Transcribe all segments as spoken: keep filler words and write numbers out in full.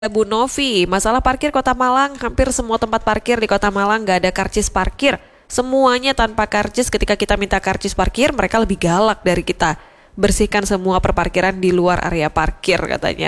Bu Novi, masalah parkir Kota Malang, hampir semua tempat parkir di Kota Malang nggak ada karcis parkir. Semuanya tanpa karcis, ketika kita minta karcis parkir, mereka lebih galak dari kita. Bersihkan semua perparkiran di luar area parkir katanya.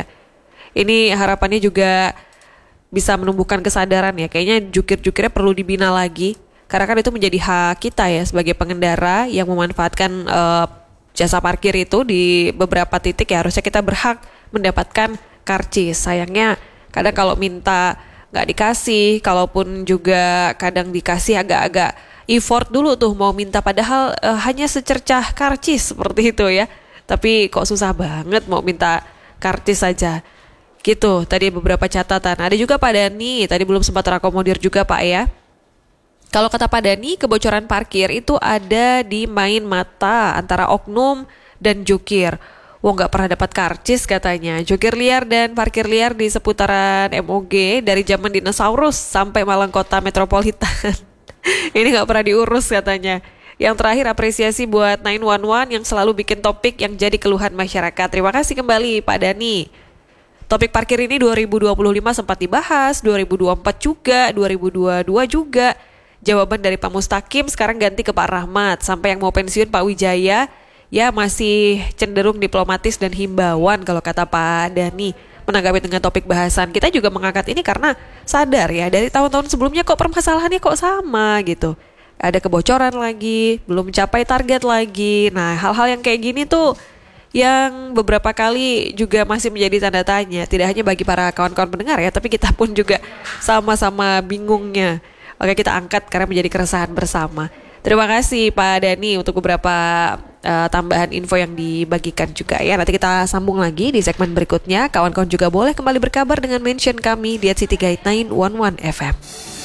Ini harapannya juga bisa menumbuhkan kesadaran ya. Kayaknya jukir-jukirnya perlu dibina lagi. Karena kan itu menjadi hak kita ya sebagai pengendara yang memanfaatkan uh, jasa parkir itu di beberapa titik ya. Harusnya kita berhak mendapatkan karcis. Sayangnya kadang kalau minta nggak dikasih, kalaupun juga kadang dikasih agak-agak effort dulu tuh mau minta, padahal uh, hanya secercah karcis seperti itu ya. Tapi kok susah banget mau minta karcis saja. Gitu, tadi beberapa catatan. Ada juga Pak Dani, tadi belum sempat terakomodir juga Pak ya. Kalau kata Pak Dani, kebocoran parkir itu ada di main mata antara oknum dan jukir. Wah, nggak pernah dapat karcis katanya. Jukir liar dan parkir liar di seputaran M O G dari zaman dinosaurus sampai Malang Kota Metropolitan. Ini nggak pernah diurus katanya. Yang terakhir, apresiasi buat sembilan satu satu yang selalu bikin topik yang jadi keluhan masyarakat. Terima kasih kembali Pak Dani. Topik parkir ini dua ribu dua puluh lima sempat dibahas, dua ribu dua puluh empat juga, dua ribu dua puluh dua juga. Jawaban dari Pak Mustaqim sekarang ganti ke Pak Rahmat. Sampai yang mau pensiun Pak Wijaya, ya masih cenderung diplomatis dan himbauan kalau kata Pak Dani. Menanggapi dengan topik bahasan, kita juga mengangkat ini karena sadar ya, dari tahun-tahun sebelumnya kok permasalahannya kok sama gitu. Ada kebocoran lagi, belum mencapai target lagi. Nah, hal-hal yang kayak gini tuh yang beberapa kali juga masih menjadi tanda tanya. Tidak hanya bagi para kawan-kawan pendengar ya, tapi kita pun juga sama-sama bingungnya. Oke, kita angkat karena menjadi keresahan bersama. Terima kasih Pak Dani untuk beberapa uh, tambahan info yang dibagikan juga ya. Nanti kita sambung lagi di segmen berikutnya. Kawan-kawan juga boleh kembali berkabar dengan mention kami di at City Guide sembilan satu satu F M.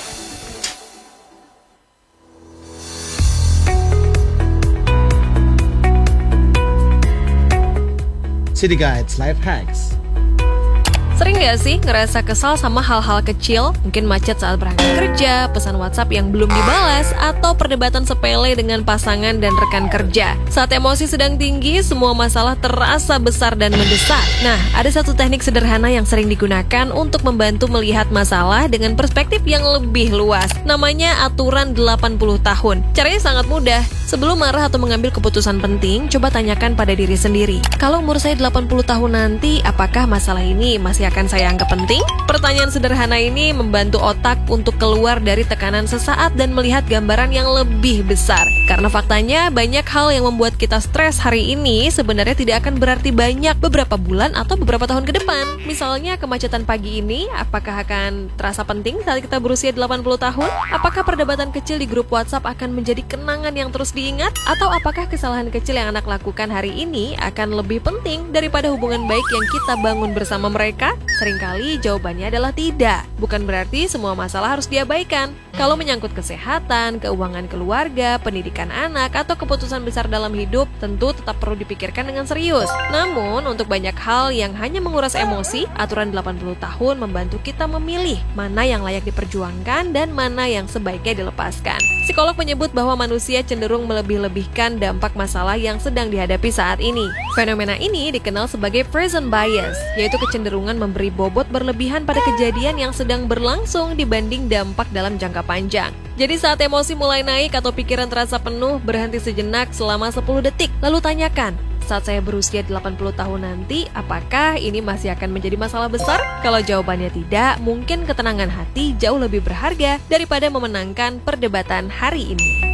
City Guides Life Hacks. Sering gak sih ngerasa kesal sama hal-hal kecil? Mungkin macet saat berangkat kerja, pesan WhatsApp yang belum dibalas, atau perdebatan sepele dengan pasangan dan rekan kerja. Saat emosi sedang tinggi, semua masalah terasa besar dan mendesak. Nah, ada satu teknik sederhana yang sering digunakan untuk membantu melihat masalah dengan perspektif yang lebih luas. Namanya aturan delapan puluh tahun. Caranya sangat mudah. Sebelum marah atau mengambil keputusan penting, coba tanyakan pada diri sendiri. Kalau umur saya delapan puluh tahun nanti, apakah masalah ini masih akan saya anggap penting? Pertanyaan sederhana ini membantu otak untuk keluar dari tekanan sesaat dan melihat gambaran yang lebih besar. Karena faktanya banyak hal yang membuat kita stres hari ini sebenarnya tidak akan berarti banyak beberapa bulan atau beberapa tahun ke depan. Misalnya kemacetan pagi ini, apakah akan terasa penting saat kita berusia delapan puluh tahun? Apakah perdebatan kecil di grup WhatsApp akan menjadi kenangan yang terus diingat? Atau apakah kesalahan kecil yang anak lakukan hari ini akan lebih penting daripada hubungan baik yang kita bangun bersama mereka? Seringkali jawabannya adalah tidak. Bukan berarti semua masalah harus diabaikan. Kalau menyangkut kesehatan, keuangan keluarga, pendidikan anak, atau keputusan besar dalam hidup, tentu tetap perlu dipikirkan dengan serius. Namun, untuk banyak hal yang hanya menguras emosi, aturan delapan puluh tahun membantu kita memilih mana yang layak diperjuangkan dan mana yang sebaiknya dilepaskan. Psikolog menyebut bahwa manusia cenderung melebih-lebihkan dampak masalah yang sedang dihadapi saat ini. Fenomena ini dikenal sebagai present bias, yaitu kecenderungan memberi bobot berlebihan pada kejadian yang sedang berlangsung dibanding dampak dalam jangka panjang. Jadi saat emosi mulai naik atau pikiran terasa penuh, berhenti sejenak selama sepuluh detik, lalu tanyakan, saat saya berusia delapan puluh tahun nanti, apakah ini masih akan menjadi masalah besar? Kalau jawabannya tidak, mungkin ketenangan hati jauh lebih berharga daripada memenangkan perdebatan hari ini.